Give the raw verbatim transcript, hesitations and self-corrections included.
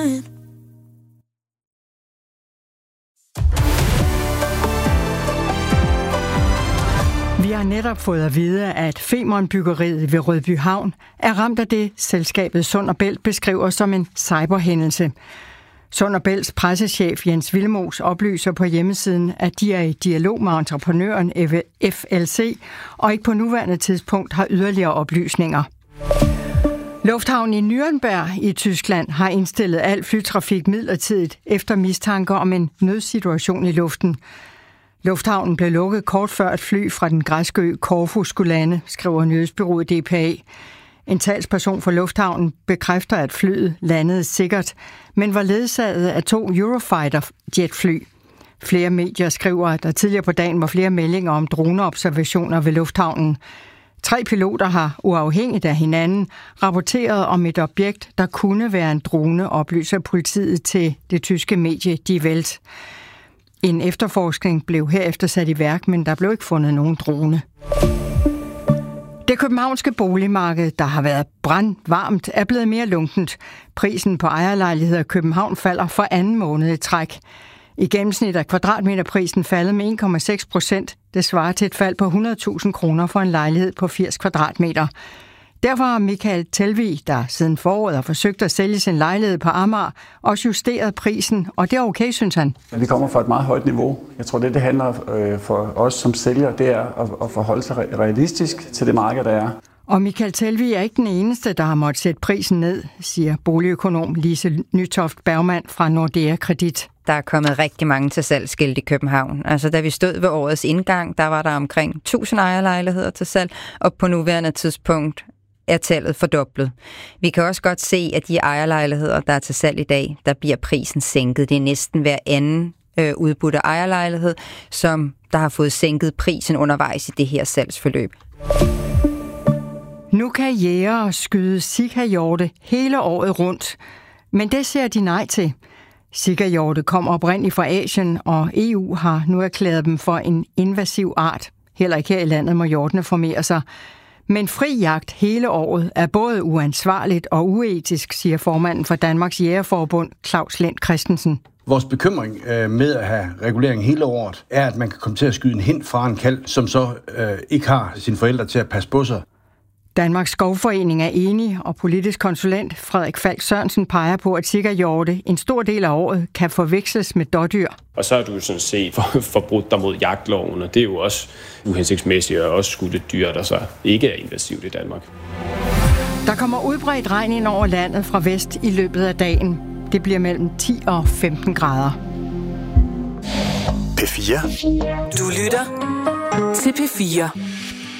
Vi har netop fået at vide, at Femern-byggeriet ved Rødby Havn er ramt af det, selskabet Sund & Bælt beskriver som en cyberhændelse. Sund & Bælts pressechef Jens Vilmos oplyser på hjemmesiden, at de er i dialog med entreprenøren F L C og ikke på nuværende tidspunkt har yderligere oplysninger. Lufthavnen i Nürnberg i Tyskland har indstillet al flytrafik midlertidigt efter mistanker om en nødsituation i luften. Lufthavnen blev lukket kort før et fly fra den græske ø Korfu skulle lande, skriver nyhedsbureauet D P A. En talsperson for lufthavnen bekræfter, at flyet landede sikkert, men var ledsaget af to Eurofighter-jetfly. Flere medier skriver, at der tidligere på dagen var flere meldinger om droneobservationer ved lufthavnen. Tre piloter har uafhængigt af hinanden rapporteret om et objekt, der kunne være en drone, oplyser politiet til det tyske medie Die Welt. En efterforskning blev herefter sat i værk, men der blev ikke fundet nogen drone. Det københavnske boligmarked, der har været brandvarmt, er blevet mere lunkent. Prisen på ejerlejligheder i København falder for anden måned i træk. I gennemsnit er kvadratmeterprisen faldet med en komma seks procent. Det svarer til et fald på hundrede tusind kroner for en lejlighed på firs kvadratmeter. Derfor har Michael Telvig, der siden foråret har forsøgt at sælge sin lejlighed på Amager, også justeret prisen, og det er okay, synes han. Vi kommer fra et meget højt niveau. Jeg tror, det det handler øh, for os som sælgere, det er at, at forholde sig realistisk til det marked, der er. Og Michael Telvig er ikke den eneste, der har måttet sætte prisen ned, siger boligøkonom Lise Nytoft Bergmann fra Nordea Kredit. Der er kommet rigtig mange til salgsskilt i København. Altså, da vi stod ved årets indgang, der var der omkring tusind ejerlejligheder til salg, og på nuværende tidspunkt er tallet fordoblet. Vi kan også godt se, at de ejerlejligheder, der er til salg i dag, der bliver prisen sænket. Det er næsten hver anden øh, udbudte ejerlejlighed, som der har fået sænket prisen undervejs i det her salgsforløb. Nu kan jægere skyde sikahjorte hele året rundt, men det ser de nej til. Sikahjorte kommer oprindeligt fra Asien, og E U har nu erklæret dem for en invasiv art. Heller ikke her i landet må hjortene formere sig. Men fri jagt hele året er både uansvarligt og uetisk, siger formanden for Danmarks Jægerforbund, Claus Lent Christensen. Vores bekymring øh, med at have regulering hele året, er, at man kan komme til at skyde en hind fra en kalv, som så øh, ikke har sine forældre til at passe på sig. Danmarks Skovforening er enig, og politisk konsulent Frederik Falk Sørensen peger på, at sikahjorte en stor del af året kan forveksles med dådyr. Og så er du sådan set for, forbrudt dig mod jagtloven, og det er jo også uhensigtsmæssigt og også skudt et dyr, der så ikke er invasivt i Danmark. Der kommer udbredt regn ind over landet fra vest i løbet af dagen. Det bliver mellem ti og femten grader. P fire. Du lytter til P fire.